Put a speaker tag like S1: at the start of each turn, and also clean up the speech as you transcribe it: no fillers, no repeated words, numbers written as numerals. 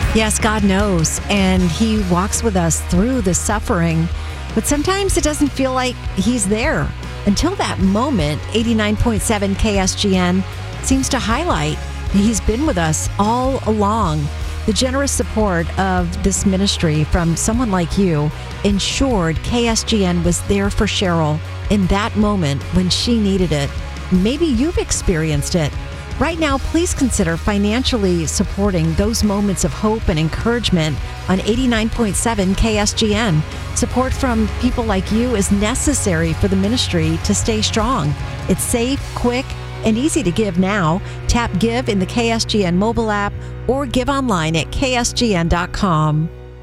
S1: Yes, God knows, and He walks with us through the suffering, but sometimes it doesn't feel like He's there. Until that moment, 89.7 KSGN seems to highlight He's been with us all along. The generous support of this ministry from someone like you ensured KSGN was there for Cheryl in that moment when she needed it. Maybe you've experienced it. Right now, please consider financially supporting those moments of hope and encouragement on 89.7 KSGN. Support from people like you is necessary for the ministry to stay strong. It's safe, quick, and easy to give now. Tap Give in the KSGN mobile app or give online at ksgn.com.